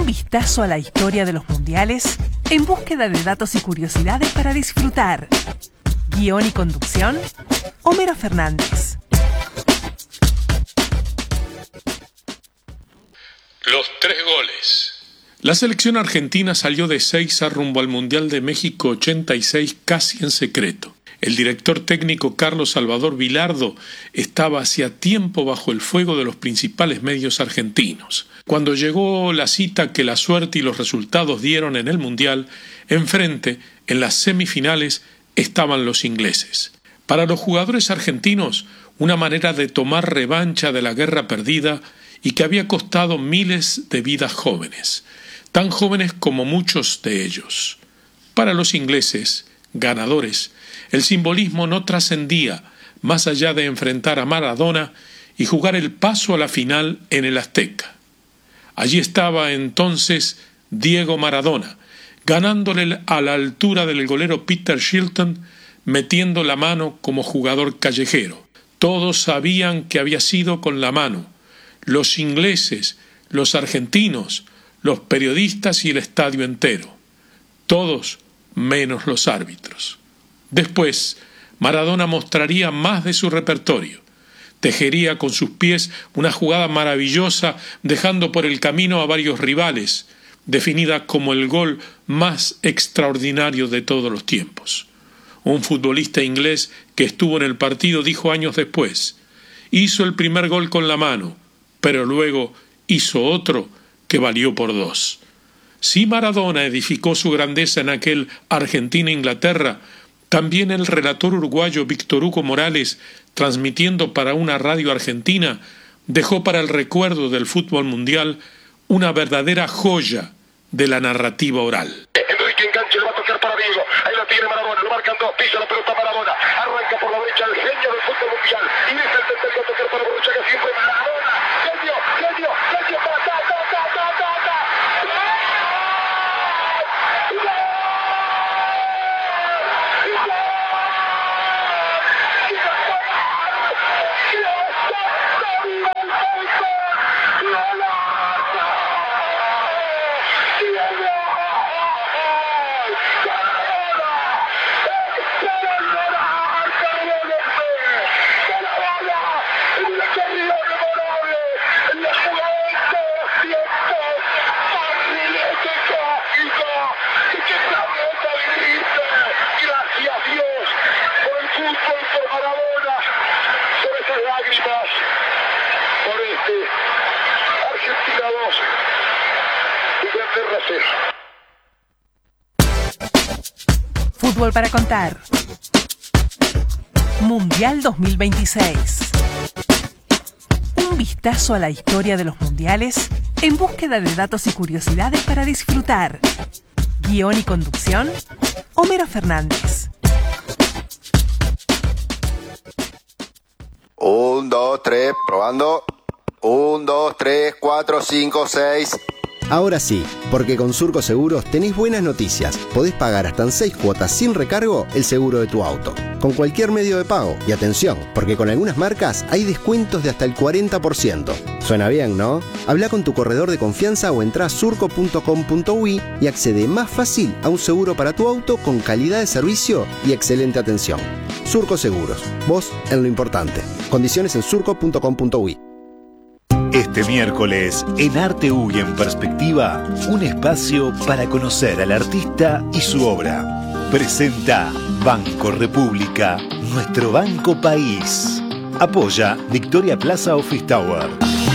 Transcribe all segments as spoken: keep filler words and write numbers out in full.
Un vistazo a la historia de los mundiales en búsqueda de datos y curiosidades para disfrutar. Guión y conducción, Homero Fernández. Los tres goles. La selección argentina salió de Ezeiza rumbo al Mundial de México ochenta y seis casi en secreto. El director técnico Carlos Salvador Vilardo estaba hacía tiempo bajo el fuego de los principales medios argentinos. Cuando llegó la cita que la suerte y los resultados dieron en el Mundial, enfrente, en las semifinales, estaban los ingleses. Para los jugadores argentinos, una manera de tomar revancha de la guerra perdida y que había costado miles de vidas jóvenes, tan jóvenes como muchos de ellos. Para los ingleses, ganadores, el simbolismo no trascendía más allá de enfrentar a Maradona y jugar el paso a la final en el Azteca. Allí estaba entonces Diego Maradona, ganándole a la altura del golero Peter Shilton, metiendo la mano como jugador callejero. Todos sabían que había sido con la mano. Los ingleses, los argentinos, los periodistas y el estadio entero. Todos menos los árbitros. Después, Maradona mostraría más de su repertorio. Tejería con sus pies una jugada maravillosa, dejando por el camino a varios rivales, definida como el gol más extraordinario de todos los tiempos. Un futbolista inglés que estuvo en el partido dijo años después: hizo el primer gol con la mano, pero luego hizo otro que valió por dos. Si Maradona edificó su grandeza en aquel Argentina-Inglaterra, también el relator uruguayo Víctor Hugo Morales, transmitiendo para una radio argentina, dejó para el recuerdo del fútbol mundial una verdadera joya de la narrativa oral. Enrique enganche, le va a tocar para Diego. Ahí la tiene Maradona, lo marcan dos, pisa la pelota Maradona. Arranca por la derecha el genio del fútbol mundial. Y deja el tercero a tocar para Borruchaga, siempre Maradona. Genio, genio, genio, ta, ta, ta, ta, ta, ta, ta. Fútbol para contar. Mundial dos mil veintiséis. Un vistazo a la historia de los mundiales en búsqueda de datos y curiosidades para disfrutar. Guión y conducción, Homero Fernández. Un, dos, tres, probando. Un, dos, tres, cuatro, cinco, seis. Ahora sí, porque con Surco Seguros tenés buenas noticias. Podés pagar hasta en seis cuotas sin recargo el seguro de tu auto, con cualquier medio de pago. Y atención, porque con algunas marcas hay descuentos de hasta el cuarenta por ciento. Suena bien, ¿no? Habla con tu corredor de confianza o entrá a surco punto com punto uy y accede más fácil a un seguro para tu auto con calidad de servicio y excelente atención. Surco Seguros, vos en lo importante. Condiciones en surco punto com punto uy. Este miércoles, en Arte U y en Perspectiva, un espacio para conocer al artista y su obra. Presenta Banco República, nuestro banco país. Apoya Victoria Plaza Office Tower.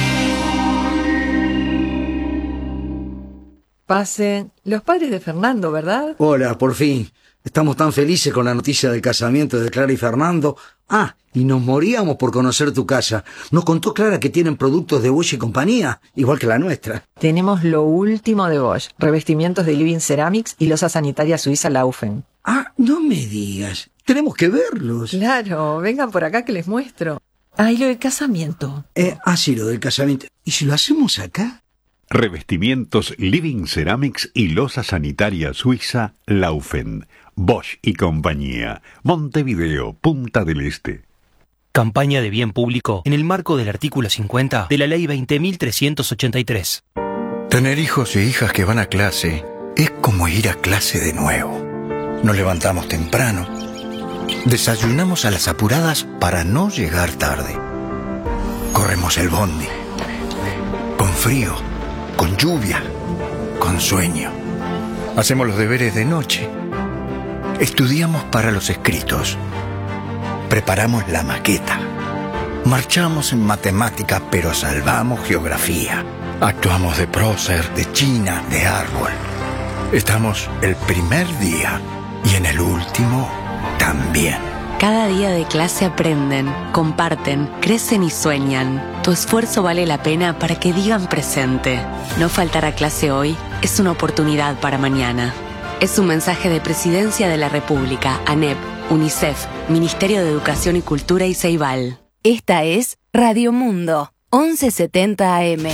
Pasen. Los padres de Fernando, ¿verdad? Hola, por fin. Estamos tan felices con la noticia del casamiento de Clara y Fernando. Ah, y nos moríamos por conocer tu casa. Nos contó Clara que tienen productos de Bosch y compañía, igual que la nuestra. Tenemos lo último de Bosch, revestimientos de Living Ceramics y losa sanitaria suiza Laufen. Ah, no me digas. Tenemos que verlos. Claro, vengan por acá que les muestro. Ah, y lo del casamiento. Eh, ah, sí, lo del casamiento. ¿Y si lo hacemos acá? Revestimientos Living Ceramics y losa sanitaria suiza Laufen. Bosch y compañía. Montevideo, Punta del Este. Campaña de bien público en el marco del artículo cincuenta de la Ley veinte mil trescientos ochenta y tres. Tener hijos e hijas que van a clase es como ir a clase de nuevo. Nos levantamos temprano, desayunamos a las apuradas para no llegar tarde. Corremos el bondi, con frío, con lluvia, con sueño. Hacemos los deberes de noche. Estudiamos para los escritos. Preparamos la maqueta. Marchamos en matemática, pero salvamos geografía. Actuamos de prócer, de china, de árbol. Estamos el primer día y en el último también. Cada día de clase aprenden, comparten, crecen y sueñan. Tu esfuerzo vale la pena para que digan presente. No faltar a clase hoy es una oportunidad para mañana. Es un mensaje de Presidencia de la República, ANEP, UNICEF, Ministerio de Educación y Cultura y Ceibal. Esta es Radio Mundo, once setenta A M.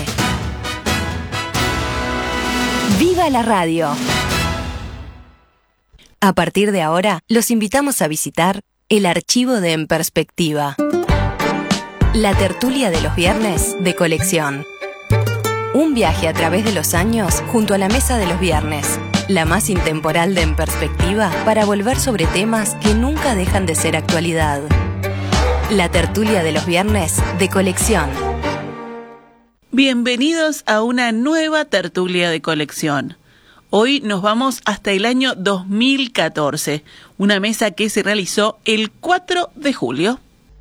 ¡Viva la radio! A partir de ahora, los invitamos a visitar el archivo de En Perspectiva. La tertulia de los viernes de colección. Un viaje a través de los años junto a la mesa de los viernes. La más intemporal de En Perspectiva para volver sobre temas que nunca dejan de ser actualidad. La tertulia de los viernes de colección. Bienvenidos a una nueva tertulia de colección. Hoy nos vamos hasta el año dos mil catorce, una mesa que se realizó el cuatro de julio.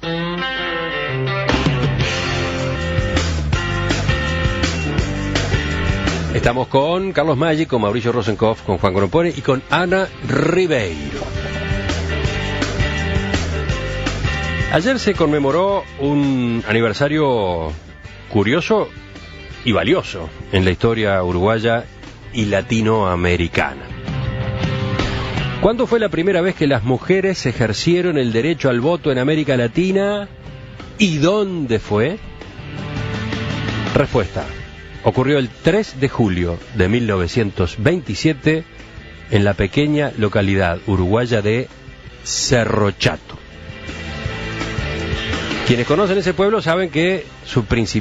Estamos con Carlos Maggi, con Mauricio Rosenkopf, con Juan Grompone y con Ana Ribeiro. Ayer se conmemoró un aniversario curioso y valioso en la historia uruguaya y latinoamericana. ¿Cuándo fue la primera vez que las mujeres ejercieron el derecho al voto en América Latina y dónde fue? Respuesta: ocurrió el tres de julio de mil novecientos veintisiete en la pequeña localidad uruguaya de Cerro Chato. Quienes conocen ese pueblo saben que su principal